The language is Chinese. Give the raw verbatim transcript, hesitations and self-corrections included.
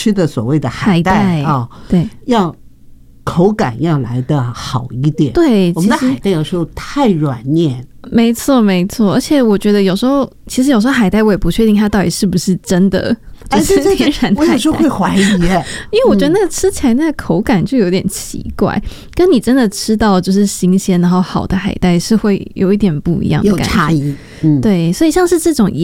吃的所谓的海带啊、哦， 对， 要口感要来的好一点。 对， 我们的海带有时候太软黏。 没错没错，而且我觉得有时候其实有时候海带我也不确定它到底是不是真的就是天然的海带、哎、 我有时候会怀疑耶因为我觉得那个吃起来那个口感就有点奇怪、嗯、跟你真的吃到就是新鲜然后好的海带是会有一点不一样的感觉， 有差异、嗯、 对，所以像是这种